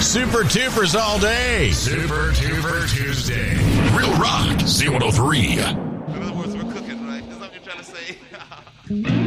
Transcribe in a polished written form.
Super Tupers all day. Super Tuper Tuesday. Real Rock, C103. In other words, we're cooking, right? Is that what you're trying to say?